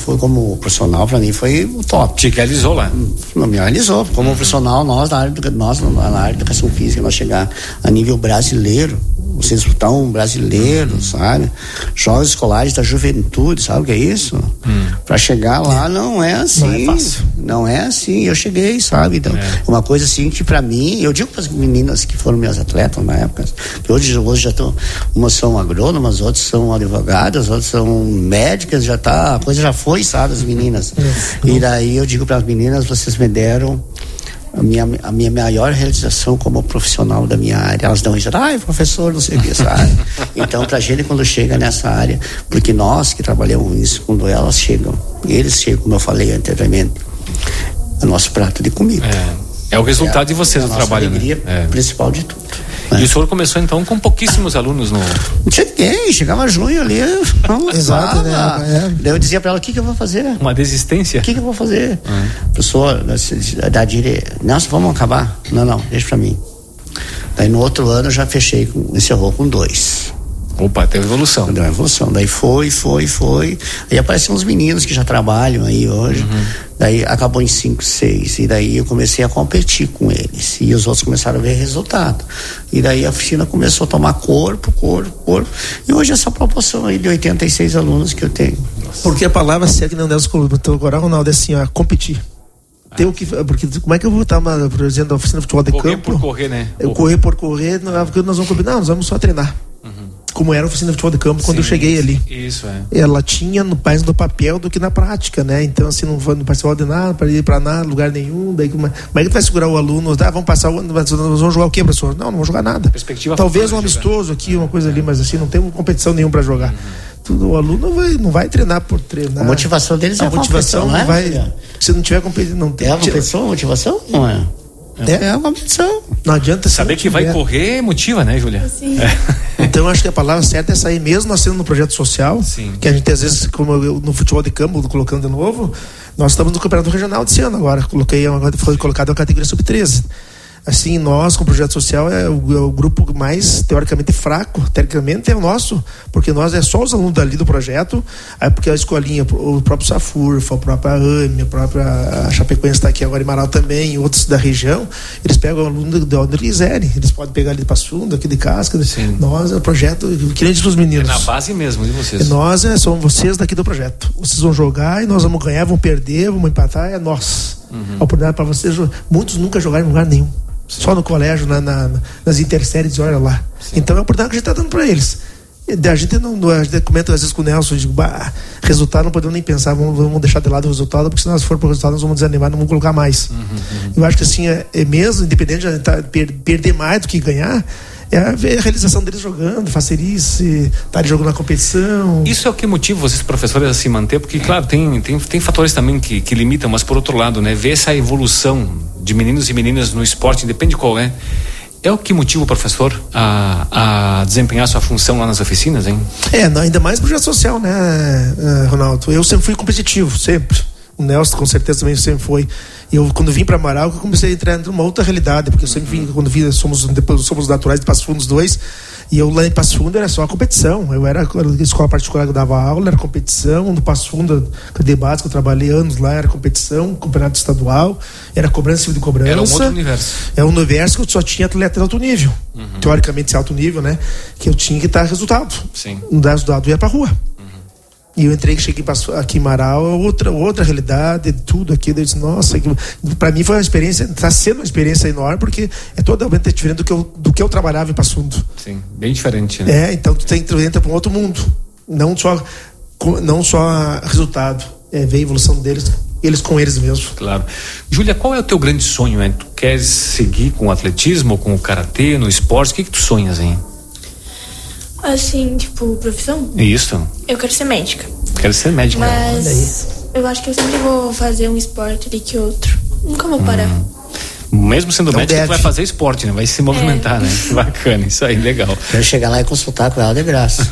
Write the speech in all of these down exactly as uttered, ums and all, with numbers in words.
foi como profissional, pra mim foi o top. Te realizou lá? Não me realizou. Como uhum. profissional, nós na área, nós, na área de educação física, nós chegar a nível brasileiro, vocês disputar um brasileiro, uhum. sabe? Jogos escolares da juventude, sabe o que é isso? Uhum. Pra chegar lá não é assim. Não é fácil. Não é assim. Eu cheguei, sabe? Então, é uma coisa assim que pra mim, eu digo pras meninas que foram minhas atletas na época, que hoje, hoje já estão, umas são agrônomas, outras são advogadas, outras são médicas, já tá, a coisa já foi, sabe, as meninas. Uhum. E daí eu digo pras meninas, vocês me deram a minha, a minha maior realização como profissional da minha área. Elas dão risada, ai, professor, não sei o que, sabe? Então, pra gente, quando chega nessa área, porque nós que trabalhamos isso, quando elas chegam, eles chegam, como eu falei anteriormente, é o nosso prato de comida. É, é o resultado é, de vocês é no trabalho, né? É a alegria principal de tudo. E é. o senhor começou então com pouquíssimos alunos no... Cheguei, chegava junho ali, exato, né? É. Daí eu dizia pra ela, o que que eu vou fazer? Uma desistência? O que que eu vou fazer? Uhum. Professor, da dire... Nossa, vamos acabar? Não, não, deixa pra mim. Daí no outro ano eu já fechei, com, encerrou com dois. Opa, teve evolução. Deu uma evolução. Daí foi, foi, foi. Aí apareceram uns meninos que já trabalham aí hoje. Uhum. Daí acabou em cinco, seis. E daí eu comecei a competir com eles. E os outros começaram a ver resultado. E daí a oficina começou a tomar corpo, corpo, corpo. E hoje essa proporção aí de oitenta e seis alunos que eu tenho. Porque a palavra certa que não deu no teu coral, Ronaldo, é assim, ó, competir. Ter o que, porque como é que eu vou estar, por exemplo, na oficina de futebol de correr campo? Correr por correr, né? Eu correr por correr, não é porque nós vamos combinar, nós vamos só treinar. Uhum. Como era a oficina de futebol de campo quando Sim, eu cheguei ali. Isso, é. Ela tinha mais no papel do que na prática, né? Então, assim, não, não participava de nada, para ir para nada, lugar nenhum. Daí, como, como é que tu vai segurar o aluno? Ah, vamos passar o ano, nós vamos jogar o quê, professor? Não, não vamos jogar nada. Perspectiva Talvez um amistoso aqui, uma coisa ali, mas assim, não tem competição nenhuma para jogar. Uhum. Tudo, o aluno não vai, não vai treinar por treinar. A motivação deles é a motivação, não vai. É? Se não tiver competição, não tem. É a competição, a motivação? Não é? É, é uma competição. Não adianta saber que vai correr motiva, né, Júlia? Sim. É. Então acho que a palavra certa é sair, mesmo nós sendo no projeto social. Sim. Que a gente às vezes, como eu, no futebol de campo, colocando de novo, nós estamos no campeonato regional desse ano agora. Coloquei, agora foi colocado a categoria sub treze. Assim, nós, com o projeto social, é o, é o grupo mais, teoricamente, fraco. Teoricamente é o nosso, porque nós é só os alunos dali do projeto, aí porque a escolinha, o próprio Safurfa, a própria A M E, a própria a Chapecoense está aqui agora em Marau também, outros da região, eles pegam o aluno de onde eles quiserem, eles podem pegar ali de Passo Fundo, aqui de Casca. Sim. Nós, é o projeto, que nem diz pros meninos. É na base mesmo de vocês. E nós, é, somos vocês daqui do projeto. Vocês vão jogar e nós vamos ganhar, vamos perder, vamos empatar, é nós. Uhum. A oportunidade para vocês, muitos nunca jogaram em lugar nenhum. Sim. Só no colégio, na, na, nas interséries, olha lá. Sim. Então é a oportunidade que a gente está dando para eles. E a gente não, a gente comenta às vezes com o Nelson, eu digo, bah, resultado não podemos nem pensar, vamos, vamos deixar de lado o resultado, porque se nós for para o resultado nós vamos desanimar, não vamos colocar mais. Uhum, uhum. Eu acho que assim, é, é mesmo, independente de tá, per, perder mais do que ganhar, é a, é a realização deles jogando, facerice, estar jogando na competição. Isso é o que motiva vocês, professores, a se manter, porque claro, tem, tem, tem fatores também que, que limitam, mas por outro lado, né, ver essa evolução de meninos e meninas no esporte, independe de qual é, é o que motiva o professor a, a desempenhar sua função lá nas oficinas, hein? É, não, ainda mais projeto social, né, Ronaldo? Eu sempre fui competitivo, sempre. O Nelson com certeza também sempre foi. Eu, quando vim para Amaral, eu comecei a entrar numa outra realidade, porque eu sempre vim, quando vim, somos, depois somos naturais de Passo Fundo os dois, e eu lá em Passo Fundo era só a competição. Eu era escola particular que eu dava aula, era competição. No Passo Fundo, de base, que eu trabalhei anos lá, era competição, campeonato estadual, era cobrança de cobrança. Era um outro universo. É um universo que eu só tinha atleta de alto nível. Uhum. Teoricamente, alto nível, né? Que eu tinha que dar resultado. Sim. Não dar resultado, eu ia pra rua. E eu entrei, cheguei aqui em Marau, outra, outra realidade, tudo aqui, eu disse, nossa, para mim foi uma experiência, está sendo uma experiência enorme, porque é totalmente diferente do que eu, do que eu trabalhava em Passo Fundo. Sim, bem diferente, né? É, então tu, tem, tu entra para um outro mundo, não só, não só resultado, é ver a evolução deles, eles com eles mesmos. Claro. Júlia, qual é o teu grande sonho, hein? Tu queres seguir com o atletismo, com o karatê, no esporte, o que que tu sonhas, hein? Assim, tipo, profissão? Isso. Eu quero ser médica. Quero ser médica. Mas eu acho que eu sempre vou fazer um esporte ali que outro. Nunca vou parar. Hum. Mesmo sendo não médica, tu vai fazer esporte, né? Vai se movimentar, é. né? Bacana, isso aí, legal. Quero chegar lá e consultar com ela de graça.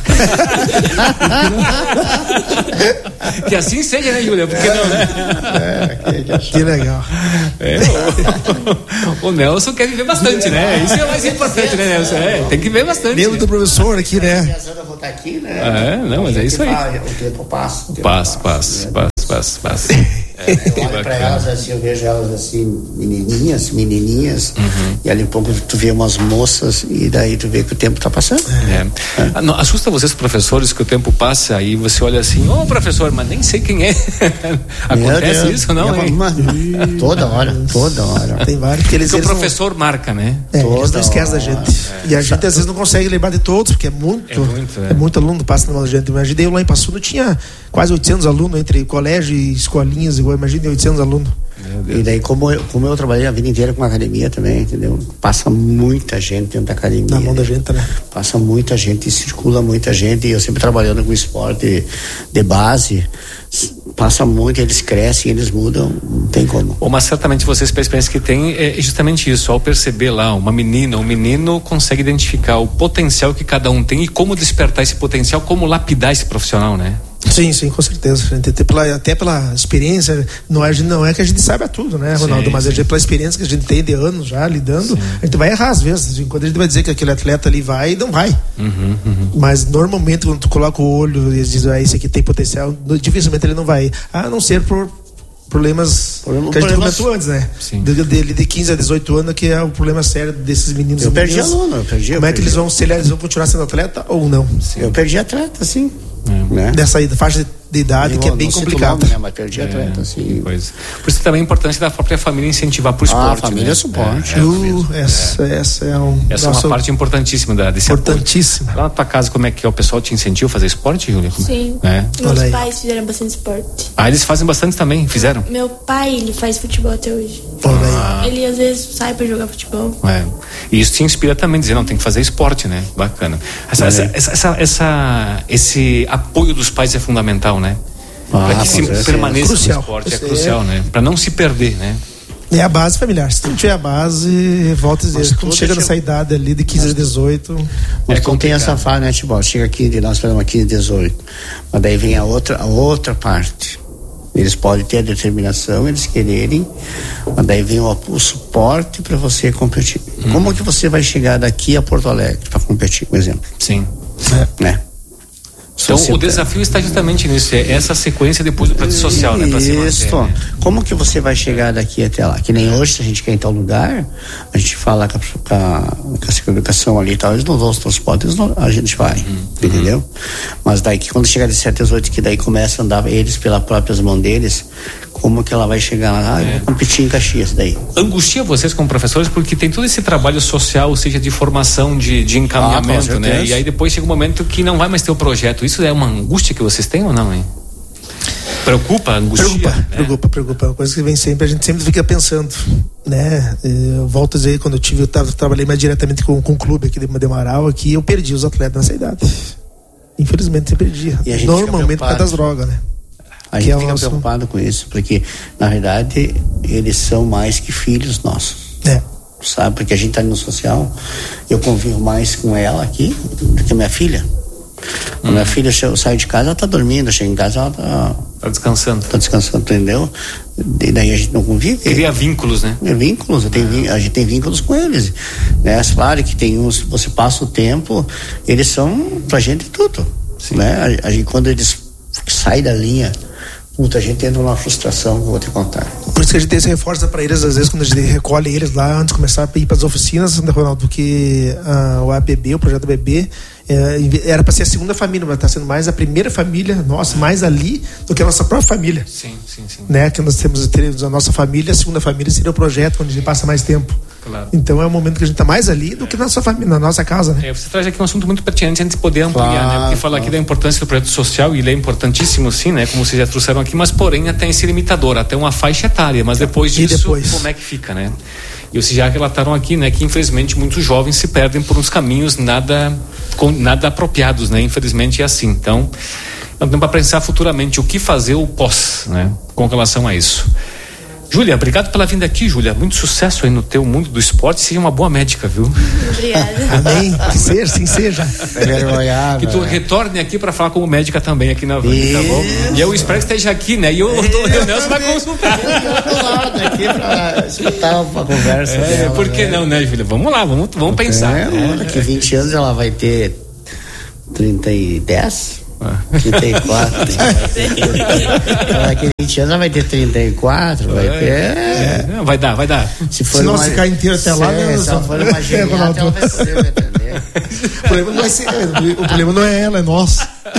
Que assim seja, né, Júlia? Porque não, né? É, que, que, que legal. É, o, o Nelson quer viver bastante, né? Isso é o mais importante, né, Nelson? É, tem que viver bastante. Mesmo do professor aqui, né? Eu vou estar aqui, né? É, não, mas é isso aí. O tempo passa. Passa, passa, passa. faz, faz. É, eu olho pra elas assim, eu vejo elas assim, menininhas, menininhas, uhum. E ali um pouco tu vê umas moças e daí tu vê que o tempo tá passando. É. É. Não, assusta vocês, professores, que o tempo passa aí você olha assim, ô oh, professor, mas nem sei quem é. Acontece isso, não? É? Toda hora, toda hora. Tem vários que eles. Porque eles o professor não... marca, né? É, eles não esquecem da gente. É. E a gente às vezes não consegue lembrar de todos, porque é muito, é muito, é. É muito aluno passa na mão da gente. Imagina, eu lá em Passuno tinha quase oitocentos alunos entre colégio e escolinhas, igual, imagina oitocentos alunos. E daí, como eu, como eu trabalhei a vida inteira com academia também, entendeu? Passa muita gente dentro da academia. Na mão da gente, né? Passa muita gente, circula muita gente. E eu sempre trabalhando com esporte de base, passa muito, eles crescem, eles mudam, não tem como. Ou, mas certamente vocês, pela experiência que tem, é justamente isso. Ao perceber lá uma menina, um menino consegue identificar o potencial que cada um tem e como despertar esse potencial, como lapidar esse profissional, né? Sim, sim, com certeza. A gente, até, pela, até pela experiência, não é, não é que a gente saiba tudo, né, Ronaldo? Sim, mas sim. A gente, pela experiência que a gente tem de anos já lidando, sim. A gente vai errar às vezes. Quando a gente vai dizer que aquele atleta ali vai, não vai. Uhum, uhum. Mas normalmente, quando tu coloca o olho e diz, ah, esse aqui tem potencial, dificilmente ele não vai. A não ser por problemas Problema, que a gente problemas... comentou antes, né? De, de, de quinze a dezoito anos, que é o problema sério desses meninos. Eu perdi meninos. aluno, eu perdi. Como eu é perdi. que eles vão, se eles vão continuar sendo atleta ou não? Sim. Eu perdi atleta, sim. É. Né? Dessa faixa de idade, que é bem complicado. Nome, né? Mas perdi é, atleta, assim. Pois. Por isso também a importância da própria família incentivar para o esporte. Ah, a família né? é suporte. É, é, uh, essa, é. essa é, um, essa é uma parte importantíssima da, desse importantíssima. apoio. Lá na tua casa, como é que é? O pessoal te incentiva a fazer esporte, Júlia? Sim. É. Meus pais fizeram bastante esporte. Ah, eles fazem bastante também, fizeram? Meu pai, ele faz futebol até hoje. Ah. Ele às vezes sai pra jogar futebol. É. E isso te inspira também, dizer, não, tem que fazer esporte, né? Bacana. Essa, essa, essa, essa, essa, esse apoio dos pais é fundamental, né? Ah, para que se é, permaneça é no esporte, é crucial, né? Para não se perder, né? É a base familiar. Se tu não tiver a base, volta a dizer, quando chega nessa idade ali de quinze a dezoito. Mas é, tem essa fase, né, Tibó? Chega aqui, nós fazemos quinze a dezoito. Mas daí vem a outra, a outra parte. Eles podem ter a determinação, eles quererem, mas daí vem o, o suporte para você competir. Hum. Como que você vai chegar daqui a Porto Alegre para competir, por exemplo? Sim. É. Né? Então o desafio está justamente nisso, é essa sequência depois do processo social, né? Pra se manter, Isso. Né? Como que você vai chegar daqui até lá? Que nem hoje, se a gente quer ir em tal lugar, a gente fala com a, com a, com a educação ali e tal, eles não dão os transportes, não, a gente vai, uhum. Entendeu? Mas daí que quando chegar de sete às oito, que daí começa a andar eles pelas próprias mãos deles, como que ela vai chegar lá? Ah, é. Competir em Caxias daí. Angustia vocês como professores, porque tem todo esse trabalho social, ou seja, de formação, de, de encaminhamento, ah, né? E aí depois chega um momento que não vai mais ter o projeto. Isso é uma angústia que vocês têm ou não, hein? Preocupa, angustia? Preocupa, né? preocupa, preocupa. É uma coisa que vem sempre, a gente sempre fica pensando, né? Eu volto a dizer, quando eu tive, eu tava, trabalhei mais diretamente com, com o clube aqui de Amaral, aqui eu perdi os atletas nessa idade. Infelizmente eu perdi. Normalmente por causa das drogas, né? A gente fica preocupado com isso, porque na verdade eles são mais que filhos nossos. É. Sabe? Porque a gente tá no social, eu convivo mais com ela aqui do que minha filha. Hum. A minha filha sai de casa, ela tá dormindo, chega em casa, ela tá, tá descansando. Tá descansando, entendeu? E daí a gente não convive. Cria vínculos, né? É, vínculos, tem, a gente tem vínculos com eles. Né? Claro que tem uns, você passa o tempo, eles são pra gente tudo. Sim. Né? A, a gente, quando eles saem da linha, muita gente entra numa frustração que eu vou te contar. Por isso que a gente reforça para eles, às vezes, quando a gente recolhe eles lá, antes de começar a ir para as oficinas, né, Ronaldo, que uh, o A B B, o projeto A B B, é, era para ser a segunda família, mas está sendo mais a primeira família, nossa, mais ali do que a nossa própria família. Sim, sim, sim. Né? Que nós temos, temos a nossa família, a segunda família seria o projeto onde a gente passa mais tempo. Claro. Então é um momento que a gente está mais ali do que na nossa família, na nossa casa, né? É, você traz aqui um assunto muito pertinente a gente poder ampliar, claro, né? Porque fala aqui da importância do projeto social, e ele é importantíssimo, sim, né? Como vocês já trouxeram aqui, mas porém até esse limitador, até uma faixa etária, mas depois disso, depois? Como é que fica, né? E vocês já relataram aqui, né, que infelizmente muitos jovens se perdem por uns caminhos nada, nada apropriados, né? Infelizmente é assim. Então, não tem para pensar futuramente o que fazer o pós, né? Com relação a isso. Júlia, obrigado pela vinda aqui, Júlia. Muito sucesso aí no teu mundo do esporte. Seja uma boa médica, viu? Obrigada. Amém. Que seja, sim seja. É que tu retorne aqui para falar como médica também aqui na Vânia, tá bom? E eu espero que esteja aqui, né? E eu, eu, eu, o Nelson vai consultar. Eu tô lá aqui para escutar a conversa é, dela. Por que né? não, né, Júlia? Vamos lá, vamos, vamos pensar. É, né? Daqui vinte anos ela vai ter trinta e dez. trinta e quatro. Daqui a vinte anos vai ter trinta e quatro, vai ter. É, é. Vai dar, vai dar. Se, for se não uma... ficar inteiro até lá, é, se ela for uma genial, ela vai poder me atender. O problema não é ser, o problema não é ela, é nós.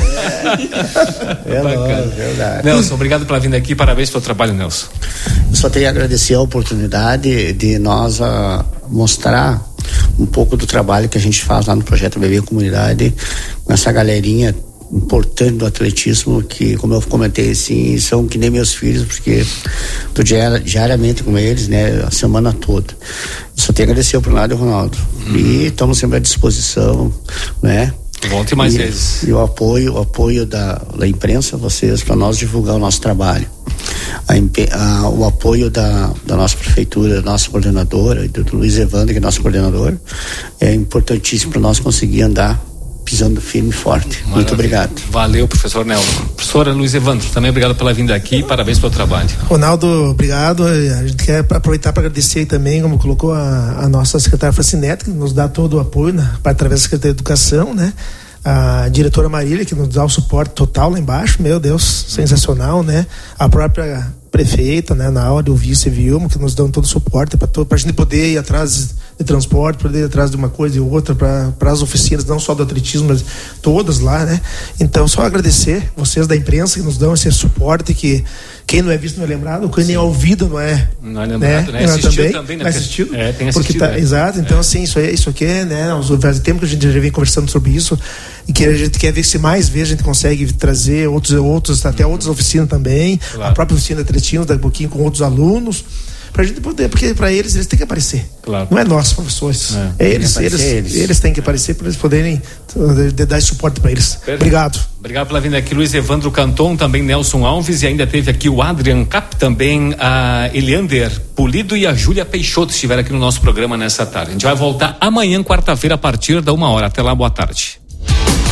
É, é bacana. Verdade. Nelson, obrigado pela vinda aqui, parabéns pelo trabalho, Nelson. Eu só tenho a agradecer a oportunidade de nós a mostrar um pouco do trabalho que a gente faz lá no Projeto Bebê Comunidade, com essa galerinha importante do atletismo, que, como eu comentei, assim, são que nem meus filhos, porque estou diariamente com eles, né, a semana toda. Eu só tenho a agradecer ao Ronaldo e ao Ronaldo. Uhum. E estamos sempre à disposição, né? Volte mais e, vezes. E o apoio, o apoio da, da imprensa, vocês, para nós divulgar o nosso trabalho. A, a, o apoio da, da nossa prefeitura, da nossa coordenadora, do, do Luiz Evandro, que é nosso coordenador, é importantíssimo para nós conseguir andar pisando firme e forte. Maravilha. Muito obrigado. Valeu, professor Nelson. Professora Luiz Evandro, também obrigado pela vinda aqui e parabéns pelo trabalho. Ronaldo, obrigado. A gente quer aproveitar para agradecer também, como colocou a, a nossa secretária Francinete, que nos dá todo o apoio, né, através da Secretaria de Educação, né? A diretora Marília, que nos dá o suporte total lá embaixo, meu Deus, sensacional, né? A própria prefeita, né, na hora, o vice Vilma, que nos dão todo o suporte para a gente poder ir atrás de transporte, poder ir atrás de uma coisa e outra para as oficinas, não só do atletismo, mas todas lá, né? Então, só agradecer vocês da imprensa que nos dão esse suporte, que quem não é visto não é lembrado, quem nem é ouvido não é, não é lembrado, né? né? Assistido também, também né? Não é assistido, é, tem assistido, porque tá, né? Exato, então é. assim, isso, é, isso aqui é, né, faz tempo que a gente já vem conversando sobre isso, e que a gente quer ver se mais vezes a gente consegue trazer outros, outros até outras oficinas também, claro. A própria oficina de atletismo, daqui a pouquinho com outros alunos, pra gente poder, porque para eles, eles têm que aparecer. Claro. Não é nós, professores. É, é eles, eles, eles. Eles têm que aparecer para eles poderem de dar esse suporte para eles. Perfeito. Obrigado. Obrigado pela vinda aqui, Luiz Evandro Canton, também Nelson Alves, e ainda teve aqui o Adrian Cap, também a Eliander Pulido e a Júlia Peixoto estiveram aqui no nosso programa nessa tarde. A gente vai voltar amanhã, quarta-feira, a partir da uma hora. Até lá, boa tarde.